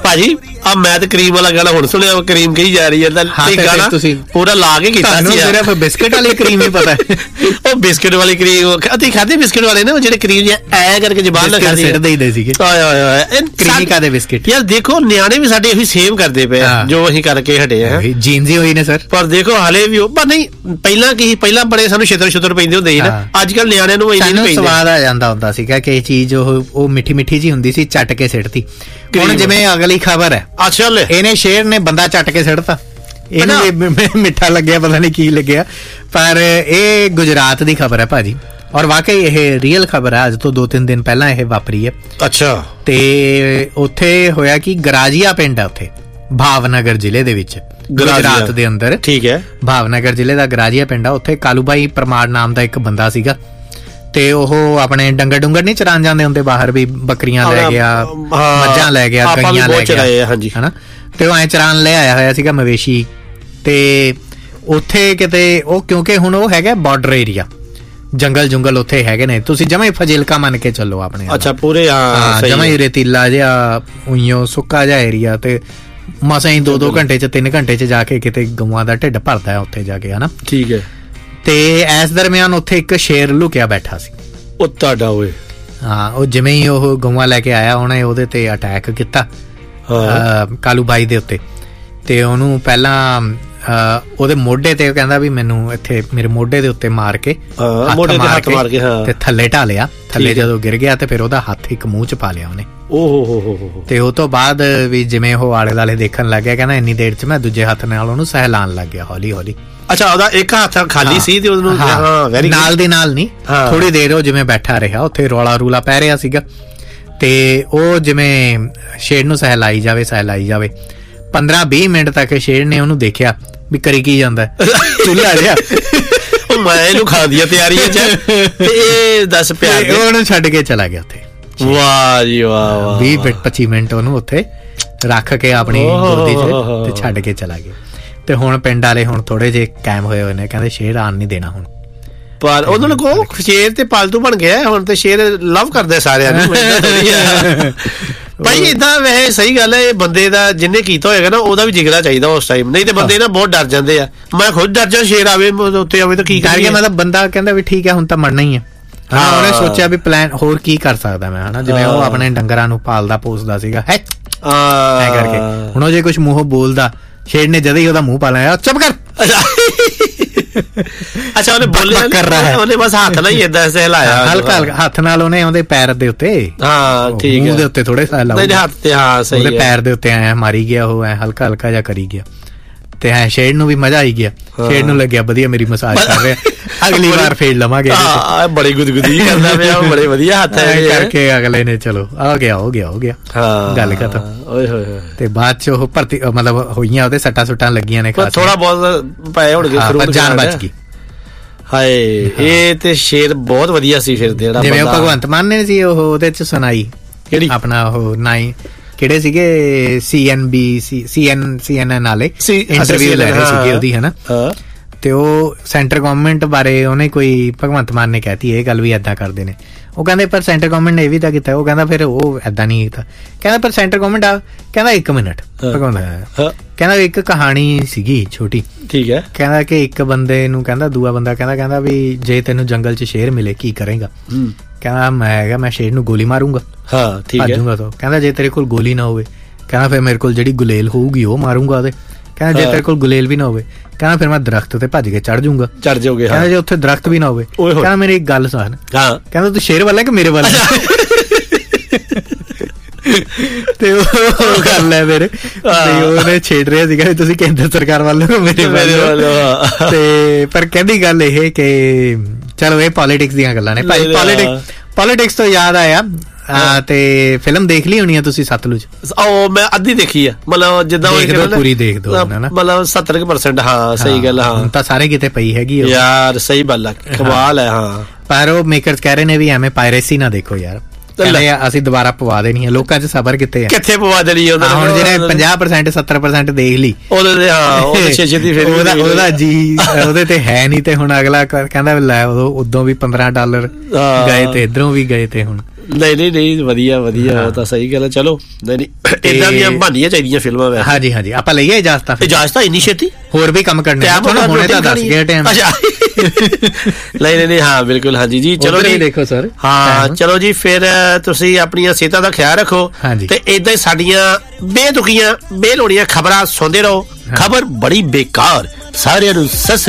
ਭਾਜੀ ਆ ਮੈਂ ਤੇ ਕਰੀਮ ਵਾਲਾ ਗਾਣਾ ਹੁਣ ਸੁਣਿਆ, ਕਰੀਮ ਕਹੀ ਜਾ ਰਹੀ ਹੈ ਗਾਣਾ ਤੁਸੀਂ ਪੂਰਾ ਲਾ ਕੇ ਕੀਤਾ ਸੀ। ਸਿਰਫ ਬਿਸਕਿਟ ਵਾਲੀ ਕਰੀਮ ਹੀ ਪਤਾ ਉਹ ਬਿਸਕਿਟ ਵਾਲੀ ਕਰੀਮ ਅਸੀਂ ਖਾਦੇ, ਬਿਸਕਿਟ ਵਾਲੇ ਨੇ ਜਿਹੜੇ ਕਰੀਮ ਐ ਕਰਕੇ ਜ਼ਬਾਨ ਨਾਲ ਖਾਦੇ ਦੇਈਦੇ ਸੀਗੇ ਕਰੀਮੀ ਕਾਦੇ ਬਿਸਕਿਟ। ਯਾਰ ਦੇਖੋ ਨਿਆਣੇ ਵੀ ਸਾਡੇ ਇਹੀ ਸੇਮ ਕਰਦੇ ਪਏ ਜੋ ਅਸੀਂ ਕਰਕੇ ਹਟੇ ਆ, ਜੀਨਸ ਹੀ ਹੋਈ ਨੇ ਸਰ। ਪਰ ਦੇਖੋ ਹਾਲੇ ਵੀ ਪਰ ਨਹੀਂ ਪਹਿਲਾਂ ਕੀ ਪਹਿਲਾਂ ਬੜੇ ਸਾਨੂੰ ਛਿੱਤਰ ਪੈਂਦੇ ਹੁੰਦੇ ਸੀ ਨਾ, ਅੱਜ ਕੱਲ ਨਿਆਣਿਆਂ ਨੂੰ ਸਵਾਦ ਆ ਜਾਂਦਾ ਹੁੰਦਾ ਸੀਗਾ ਕਿ ਇਹ ਚੀਜ਼ ਉਹ ਮਿੱਠੀ ਮਿੱਠੀ ਜੀ ਹੁੰਦੀ ਸੀ, ਚੱਟ ਕੇ ਸਿੱਟਤੀ। ਹੁਣ ਜਿਵੇਂ ਅਗਲੀ ਖਬਰ ਹੈ, ਅੱਛਾ ਇਹਨੇ ਸ਼ੇਰ ਨੇ ਬੰਦਾ ਚੱਟ ਕੇ ਸਿੱਟਤਾ, ਇਹਨੂੰ ਮਿੱਠਾ ਲੱਗਿਆ ਪਤਾ ਨਹੀਂ ਕੀ ਲੱਗਿਆ, ਪਰ ਇਹ ਗੁਜਰਾਤ ਦੀ ਖਬਰ ਹੈ ਭਾਜੀ, ਔਰ ਵਾਕਈ ਇਹ ਰੀਅਲ ਖਬਰ ਹੈ। ਅੱਜ ਤੋਂ 2-3 ਦਿਨ ਪਹਿਲਾਂ ਇਹ ਵਾਪਰੀ ਹੈ। ਅੱਛਾ। ਤੇ ਉੱਥੇ ਹੋਇਆ ਕਿ ਗਰਾਜੀਆ ਪਿੰਡ ਹੈ ਉੱਥੇ ਭਾਵਨਗਰ ਜ਼ਿਲ੍ਹੇ ਦੇ ਵਿੱਚ, ਗੁਜਰਾਤ ਦੇ ਅੰਦਰ। ਠੀਕ ਹੈ। ਭਾਵਨਗਰ ਜ਼ਿਲ੍ਹੇ ਦਾ ਗਰਾਜੀਆ ਪਿੰਡ ਆ, ਉੱਥੇ ਕਾਲੂਬਾਈ ਪਰਮਾਰ ਨਾਮ ਦਾ ਇੱਕ ਬੰਦਾ ਸੀਗਾ, ਤੇ ਉਹ ਆਪਣੇ ਡੰਗਰ ਨਹੀਂ ਚਰਾਉਣ ਜਾਂਦੇ ਹੁੰਦੇ ਬਾਹਰ ਵੀ, ਬੱਕਰੀਆਂ ਲੈ ਗਿਆ, ਮੱਝਾਂ ਲੈ ਗਿਆ, ਗਈਆਂ ਲੈ ਗਿਆ, ਹਨਾ, ਤੇ ਉਹ ਐ ਚਰਾਉਣ ਲੈ ਆਇਆ ਹੋਇਆ ਸੀਗਾ ਮਵੇਸ਼ੀ। ਤੇ ਉੱਥੇ ਕਿਤੇ ਉਹ ਕਿਉਂਕਿ ਹੁਣ ਉਹ ਹੈਗਾ ਬਾਰਡਰ ਏਰੀਆ, ਜੰਗਲ ਉੱਥੇ ਹੈਗੇ ਨੇ, ਤੁਸੀਂ ਜਮਾਂ ਹੀ ਫਜ਼ਿਲਕਾ ਮੰਨ ਕੇ ਚੱਲੋ ਆਪਣੇ। ਅੱਛਾ ਪੂਰੇ ਜਮਾਂ ਹੀ ਰੇਤੀਲਾ ਜਿਹਾ ਉਈਓ ਸੁੱਕਾ ਜਿਹਾ ਏਰੀਆ, ਤੇ ਮਸਾਂ ਹੀ 2-2 ਘੰਟੇ ਚ 3 ਘੰਟੇ ਚ ਜਾ ਕੇ ਕਿਤੇ ਗਊਆਂ ਦਾ ਢਿੱਡ ਭਰਦਾ ਹੈ ਉੱਥੇ ਜਾ ਕੇ, ਹਨਾ। ਠੀਕ ਹੈ। ਤੇ ਇਸ ਦਰਮਿਆਨ ਉੱਥੇ ਇੱਕ ਸ਼ੇਰ ਲੁਕਿਆ ਬੈਠਾ ਸੀ। ਉਹ ਤੁਹਾਡਾ ਓਏ ਹਾਂ, ਉਹ ਜਿਵੇਂ ਹੀ ਉਹ ਗਊਆਂ ਲੈ ਕੇ ਆਇਆ ਉਹਨੇ ਉਹਦੇ ਤੇ ਅਟੈਕ ਕੀਤਾ ਕਾਲੂ ਬਾਈ ਦੇ ਉੱਤੇ, ਤੇ ਉਹਨੂੰ ਪਹਿਲਾਂ ਉਹਦੇ ਮੋਢੇ ਤੇ ਕਹਿੰਦਾ ਵੀ ਮੈਨੂੰ ਇੱਥੇ ਮੇਰੇ ਮੋਢੇ ਦੇ ਉੱਤੇ ਮਾਰ ਕੇ ਹੱਥ ਮਾਰ ਕੇ ਤੇ ਥੱਲੇ ਢਾ ਲਿਆ। ਥੱਲੇ ਜਦੋਂ ਗਿਰ ਗਿਆ ਤੇ ਫਿਰ ਉਹਦਾ ਹੱਥ ਇੱਕ ਮੂੰਹ ਚ ਪਾ ਲਿਆ ਉਹਨੇ। ਤੇ ਉਹ ਤੋਂ ਬਾਅਦ ਵੀ ਜਿਵੇਂ ਉਹ ਆਲੇ ਦੁਆਲੇ ਦੇਖਣ ਲੱਗ ਗਿਆ, ਕਹਿੰਦਾ ਇੰਨੀ ਦੇਰ ਚ ਮੈਂ ਦੂਜੇ ਹੱਥ ਨਾਲ ਉਹਨੂੰ ਸਹਿਲਾਣ ਲੱਗ ਗਿਆ ਹੌਲੀ ਹੌਲੀ। ਅੱਛਾ, ਉਹਦਾ ਇੱਕ ਹੱਥ ਖਾਲੀ ਸੀ ਤੇ ਉਹਨੂੰ ਨਾਲ ਦੇ ਨਾਲ ਨਹੀਂ, ਥੋੜੀ ਦੇਰ ਉਹ ਜਿਵੇਂ ਬੈਠਾ ਰਿਹਾ ਉੱਥੇ, ਰੌਲਾ ਰੂਲਾ ਪੈ ਰਿਹਾ ਸੀਗਾ, ਤੇ ਉਹ ਜਿਵੇਂ ਸ਼ੇਰ ਨੂੰ ਸਹਿਲਾਈ ਜਾਵੇ 15-20 ਮਿੰਟ ਤੱਕ ਸ਼ੇਰ ਨੇ ਉਹਨੂੰ ਦੇਖਿਆ ਵੀ ਕਰੀ ਕੀ ਜਾਂਦਾ, ਚੁੱਲ੍ਹਾ ਜਿਹਾ ਮੈਂ ਇਹਨੂੰ ਖਾ ਦਿਆ ਤਿਆਰੀ ਚ, ਤੇ ਇਹ ਦੱਸ ਪਿਆਰ ਉਹਨੂੰ ਛੱਡ ਕੇ ਚਲਾ ਗਿਆ ਉੱਥੇ। ਵਾਹ ਜੀ ਵਾਹ। 20-25 ਮਿੰਟ ਉਹਨੂੰ ਉੱਥੇ ਰੱਖ ਕੇ ਆਪਣੀ ਗੋਦੀ ਚ ਤੇ ਛੱਡ ਕੇ ਚਲਾ ਗਿਆ। ਤੇ ਹੁਣ ਪਿੰਡ ਵਾਲੇ ਹੁਣ ਥੋੜੇ ਜਿਹੇ ਕਾਇਮ ਹੋਏ ਨੇ, ਕਹਿੰਦੇ ਸ਼ੇਰ ਆਣ ਨਹੀਂ ਦੇਣਾ ਹੁਣ। ਪਰ ਉਹਨਾਂ ਨੂੰ ਕਹੋ ਸ਼ੇਰ ਤੇ ਪਾਲਤੂ ਬਣ ਗਿਆ ਹੁਣ, ਤੇ ਸ਼ੇਰ ਲਵ ਕਰਦੇ ਸਾਰਿਆਂ ਨੂੰ ਭਾਈ। ਏਦਾਂ ਵੈਸੇ ਸਹੀ ਗੱਲ ਹੈ, ਇਹ ਬੰਦੇ ਦਾ ਜਿਹਨੇ ਕੀਤਾ ਹੋਏਗਾ ਨਾ ਉਹਦਾ ਵੀ ਜਿਗਰਾ ਚਾਹੀਦਾ ਉਸ ਟਾਈਮ, ਨਹੀਂ ਤੇ ਬੰਦੇ ਨਾ ਬਹੁਤ ਡਰ ਜਾਂਦੇ ਆ। ਮੈਂ ਖੁਦ ਡਰ ਜਾ, ਸ਼ੇਰ ਆਵੇ ਉੱਤੇ ਆਵੇ ਤਾਂ ਕੀ ਕਰੀਏ। ਮਤਲਬ ਬੰਦਾ ਕਹਿੰਦਾ ਵੀ ਠੀਕ ਹੈ ਹੁਣ ਤਾਂ ਮਰਨਾ ਹੀ ਹੈ। ਉਹਨੇ ਸੋਚਿਆ ਵੀ ਪਲਾਨ ਹੋਰ ਕੀ ਕਰ ਸਕਦਾ ਮੈਂ, ਹਨਾ, ਜਿਵੇਂ ਉਹ ਆਪਣੇ ਡੰਗਰਾਂ ਨੂੰ ਪਾਲਦਾ ਪੋਸਦਾ ਸੀਗਾ ਹੈ ਕਰਕੇ। ਹੁਣ ਉਹ ਜੇ ਕੁਛ ਮੂੰਹੋਂ ਬੋਲਦਾ, ਸ਼ੇਰ ਨੇ ਜਦ ਹੀ ਉਹਦਾ ਮੂੰਹ ਪਾ ਲਿਆ, ਚੁੱਪ ਕਰ। ਅੱਛਾ, ਉਹਨੇ ਬੋਲਿਆ ਕਰ ਰਿਹਾ, ਉਹਨੇ ਬਸ ਹੱਥ ਨਾਲ ਹੀ ਏਦਾਂ ਸਹਿਲਾਇਆ, ਹਲਕਾ ਹੱਥ ਨਾਲ ਉਹਨੇ ਉਹਦੇ ਪੈਰ ਦੇ ਉੱਤੇ, ਠੀਕ ਹੈ, ਦੇ ਉੱਤੇ ਥੋੜੇ ਹੱਥ ਤੇ, ਉਹਦੇ ਪੈਰ ਦੇ ਉੱਤੇ ਐ ਮਾਰੀ ਗਿਆ, ਉਹ ਐ ਹਲਕਾ ਜਿਹਾ ਕਰੀ ਗਿਆ। ਤੇ ਹੈ ਸ਼ੇਰ ਨੂੰ ਵੀ ਮਜ਼ਾ ਆਈ ਗਿਆ, ਸ਼ੇਰ ਨੂੰ ਲੱਗਿਆ ਵਧੀਆ ਮੇਰੀ ਮਸਾਜ ਕਰ ਰਿਹਾ, ਅਗਲੀ ਵਾਰ ਫੇਰ ਲਵਾਂਗੇ। ਬੜੀ ਗੁਦਗੁਦੀ ਕਰਦਾ ਪਿਆ, ਬੜੇ ਵਧੀਆ ਹੱਥ ਕਰਕੇ ਅਗਲੇ ਨੇ ਚਲੋ ਹੋ ਗਿਆ ਗੱਲ ਖਤਮ। ਓਏ ਹੋਏ। ਤੇ ਬਾਅਦ ਚ ਉਹ ਭਰਤੀ ਮਤਲਬ ਹੋਈਆਂ, ਉਹਦੇ ਸੱਟਾਂ ਸੁੱਟਾਂ ਲੱਗੀਆਂ ਨੇ, ਥੋੜਾ ਬਹੁਤ ਪਏ ਹੋਣਗੇ, ਜਾਨ ਬਚ ਗਈ। ਹਾਏ, ਇਹ ਤੇ ਸ਼ੇਰ ਬਹੁਤ ਵਧੀਆ ਸੀ ਫਿਰ, ਜਿਹੜਾ ਜਿਵੇਂ ਉਹ ਭਗਵੰਤ ਮਾਨ ਨੇ ਸੀ ਉਹ ਉਹਦੇ ਚ ਸੁਣਾਈ, ਆਪਣਾ ਉਹ ਕਿਹੜੇ ਸੀਗੇ CNN ਵਾਲੇ ਇੰਟਰਵਿਊ ਲੈ ਰਹੇ ਸੀਗੇ ਉਹਦੀ, ਹਨਾ। ਤੇ ਉਹ ਸੈਂਟਰ ਗਵਰਨਮੈਂਟ ਬਾਰੇ ਉਹਨੇ ਕੋਈ ਭਗਵੰਤ ਮਾਨ ਨੇ ਕਹਿਤੀ ਇਹ ਗੱਲ ਵੀ ਏਦਾਂ ਕਰਦੇ ਨੇ। ਉਹ ਕਹਿੰਦੇ ਪਰ ਸੈਂਟਰ ਗਵਰਨਮੈਂਟ ਨੇ ਇਹ ਵੀ ਤਾਂ ਕੀਤਾ। ਉਹ ਕਹਿੰਦਾ ਫਿਰ ਉਹ ਏਦਾਂ ਨਹੀਂ ਕੀਤਾ। ਕਹਿੰਦਾ ਪਰ ਸੈਂਟਰ ਗਵਰਨਮੈਂਟ ਆ, ਕਹਿੰਦਾ 1 ਮਿੰਟ ਭਗਵੰਤ ਕਹਿੰਦਾ ਇੱਕ ਕਹਾਣੀ ਸੀਗੀ ਛੋਟੀ, ਠੀਕ ਹੈ, ਕਹਿੰਦਾ ਕਿ ਇੱਕ ਬੰਦੇ ਨੂੰ ਕਹਿੰਦਾ ਦੂਆ ਬੰਦਾ ਕਹਿੰਦਾ ਵੀ ਜੇ ਤੈਨੂੰ ਜੰਗਲ ਚ ਸ਼ੇਰ ਮਿਲੇ ਕੀ ਕਰੇਗਾ? ਕਹਿੰਦਾ ਮੈਂ ਸ਼ੇਰ ਨੂੰ ਗੋਲੀ ਮਾਰੂੰਗਾ, ਭੱਜੂਗਾ। ਤਾਂ ਕਹਿੰਦਾ ਜੇ ਤੇਰੇ ਕੋਲ ਗੋਲੀ ਨਾ ਹੋਵੇ, ਕਹਿੰਦਾ ਫਿਰ ਮੇਰੇ ਕੋਲ ਜਿਹੜੀ ਗੁਲੇਲ ਹੋਊਗੀ ਉਹ ਮਾਰੂੰਗਾ ਉਹਦੇ। ਕਹਿੰਦਾ ਜੇ ਤੇਰੇ ਕੋਲ ਗੁਲੇਲ ਵੀ ਨਾ ਹੋਵੇ, ਕਹਿੰਦਾ ਫਿਰ ਮੈਂ ਦਰਖਤ ਤੇ ਭੱਜ ਕੇ ਚੜ ਜਾਊਂਗਾ। ਕਹਿੰਦਾ ਜੇ ਉੱਥੇ ਦਰਖਤ ਵੀ ਨਾ ਹੋਵੇ, ਕਹਿੰਦਾ ਮੇਰੀ ਇੱਕ ਗੱਲ ਸੁਣ, ਕਹਿੰਦਾ ਤੂੰ ਸ਼ੇਰ ਵਾਲਾ ਕਿ ਮੇਰੇ ਵਾਲਾ? ਤੇ ਉਹ ਗੱਲ ਹੈ ਮੇਰੇ, ਉਹਨੇ ਛੇੜ ਰਿਹਾ ਸੀਗਾ ਤੁਸੀਂ ਕੇਂਦਰ ਸਰਕਾਰ ਵੱਲੋਂ ਮੇਰੇ ਵੱਲੋਂ। ਤੇ ਪਰ ਕਹਿੰਦੀ ਗੱਲ ਇਹ ਕਿ ਚਲੋ ਇਹ ਪੋਲੀਟਿਕਸ ਦੀਆਂ ਗੱਲਾਂ ਨੇ ਭਾਈ। ਪੋਲੀਟਿਕਸ ਤੋਂ ਯਾਦ ਆਇਆ, ਤੇ ਫਿਲਮ ਦੇਖ ਲਈ ਹੋਣੀ ਆ ਤੁਸੀਂ ਸਤਲੁਜ? ਮੈਂ ਅੱਧੀ ਦੇਖੀ ਆ, ਮਤਲਬ ਜਿੱਦਾਂ ਪੂਰੀ ਦੇਖ ਦੋ, ਮਤਲਬ 70%। ਹਾਂ ਸਹੀ ਗੱਲ, ਹਾਂ ਤਾਂ ਸਾਰੇ ਕਿਤੇ ਪਈ ਹੈਗੀ ਯਾਰ, ਸਹੀ ਗੱਲ ਆ, ਕਮਾਲ ਹੈ। ਹਾਂ, ਪਰ ਉਹ ਮੇਕਰਸ ਕਹਿ ਰਹੇ ਨੇ ਵੀ ਐਵੇਂ ਪਾਇਰੇਸੀ ਨਾ ਦੇਖੋ ਯਾਰ, ਅਸੀਂ ਦੁਬਾਰਾ ਪਵਾ ਦੇਣੀ ਹੈ। ਲੋਕਾਂ ਚ ਸਬਰ ਕਿੱਥੇ ਪਵਾ ਦੇਣੀ? ਹੁਣ ਜਿਹੜੇ 50% 70% ਦੇਖ ਲਈ ਉਹਦਾ ਜੀ ਉਹਦੇ ਤੇ ਹੈ ਨੀ, ਤੇ ਹੁਣ ਅਗਲਾ ਕਹਿੰਦਾ ਲੈ ਉਦੋਂ ਵੀ $15 ਗਏ ਤੇ ਇੱਧਰੋਂ ਵੀ ਗਏ, ਤੇ ਹੁਣ ਨਹੀਂ ਵਧੀਆ ਉਹ ਤਾਂ ਸਹੀ ਗੱਲ ਹੈ। ਚਲੋ ਨਹੀਂ ਇਦਾਂ ਦੀਆਂ ਬਣਨੀਆਂ ਚਾਹੀਦੀਆਂ ਫਿਲਮਾਂ ਵੈਸੇ। ਹਾਂਜੀ ਆਪਾਂ ਲਈਏ ਇਜਾਜ਼ਤ ਇੰਨੀ ਛੇਤੀ ਹੋਰ ਵੀ ਕੰਮ ਕਰਨੇ ਹੁਣੇ ਤਾਂ ਦੱਸ ਗਿਆ ਟਾਈਮ। ਨਹੀਂ ਹਾਂ ਬਿਲਕੁਲ ਹਾਂਜੀ ਜੀ। ਚਲੋ ਜੀ ਦੇਖੋ ਸਰ। ਹਾਂ ਚਲੋ ਜੀ ਫਿਰ ਤੁਸੀਂ ਆਪਣੀਆਂ ਸਿਹਤਾਂ ਦਾ ਖਿਆਲ ਰੱਖੋ ਤੇ ਏਦਾਂ ਹੀ ਸਾਡੀਆਂ ਬੇਤੁਕੀਆਂ ਬੇਲੋੜੀਆਂ ਖਬਰਾਂ ਸੁਣਦੇ ਰਹੋ। ਖਬਰ ਬੜੀ ਬੇਕਾਰ। ਸਾਰਿਆਂ ਨੂੰ ਸਤਿ